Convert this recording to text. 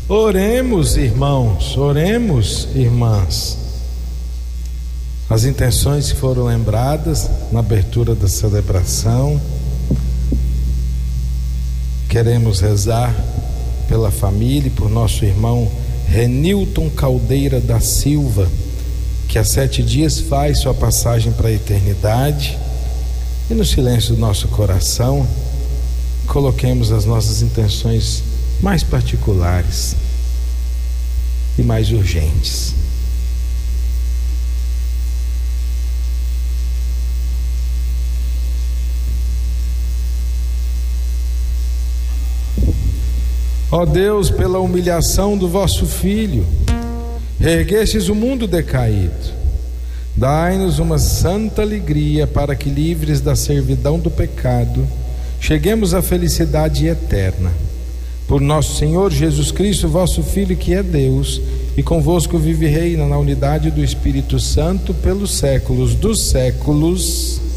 Oremos, irmãos, oremos, irmãs. As intenções que foram lembradas na abertura da celebração. Queremos rezar pela família e por nosso irmão Renilton Caldeira da Silva, que há 7 dias faz sua passagem para a eternidade. E no silêncio do nosso coração, coloquemos as nossas intenções mais particulares e mais urgentes. Ó Deus, pela humilhação do vosso Filho, reerguestes o mundo decaído. Dai-nos uma santa alegria para que, livres da servidão do pecado, cheguemos à felicidade eterna. Por nosso Senhor Jesus Cristo, vosso Filho, que é Deus, e convosco vive e reina na unidade do Espírito Santo pelos séculos dos séculos.